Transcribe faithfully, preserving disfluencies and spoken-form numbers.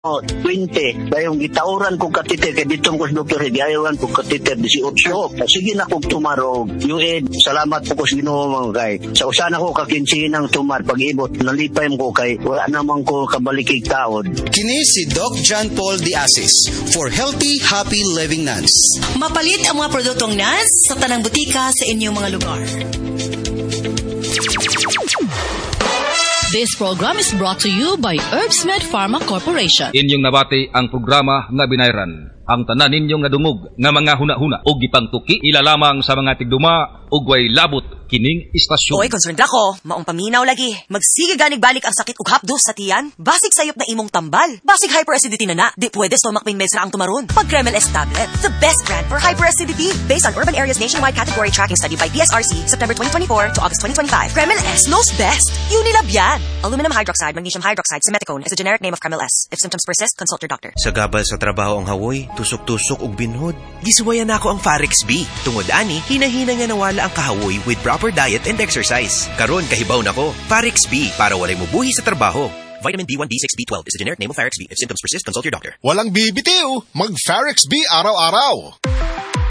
Oh, twenty. Dayong gitauran ko katiter kay ditong ko sa doktor higayawan ko katiter eighteen. Sige na kog tumaro. Yued, salamat po ko sa Ginoo mga kay. Sa usan ako kakinsinang tumar pag-ibot nalipay mo ko kay wala naman ko kabalikig taod. Kini si Doc John Paul Diasis for Healthy Happy Living Nuns. Mapalit ang mga produktong Nuns sa tanang butika sa inyong mga lugar. This program is brought to you by Herbsmed Pharma Corporation. Inyong nabati ang programa nga binayran. Ang tanan ninyong nadungog nga mga huna-huna o gipangtuki ilalamang sa mga tigduma ug way labot kining istasyon. Oy, concerned ako. Maong paminaw lagi. Magsige ganig balik ang sakit ug hapdos sa tiyan. Basig sayop na imong tambal. Basig hyperacidity na na. Di pwede stomach pain meds ra ang tumaron. Pag Kremel S tablet, the best brand for hyperacidity. Based on Urban Areas Nationwide Category Tracking Study by P S R C, September twenty twenty-four to August twenty twenty-five. Kremel S knows best. Unilab yan. Aluminum hydroxide, magnesium hydroxide, simeticone is a generic name of Kremel S. If symptoms persist, consult your doctor. Sa gabal sa trabaho ang hawoy, tusok-tusok ug binhod. Gisuwayan nako ang Farex B. Tungod ani, hinahina nga nawala ang kahawoy with proper diet and exercise. Karon kahibaw nako, Farex B para walay mubuhi sa trabaho. Vitamin B one, B six, B twelve is a generic name of Farex B. If symptoms persist, consult your doctor. Walang bibitiw, mag Farex B araw-araw.